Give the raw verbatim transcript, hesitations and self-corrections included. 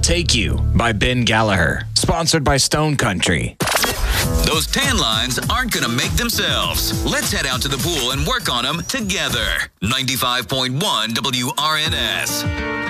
Take You by Ben Gallagher. Sponsored by Stone Country. Those tan lines aren't going to make themselves. Let's head out to the pool and work on them together. ninety-five point one W R N S.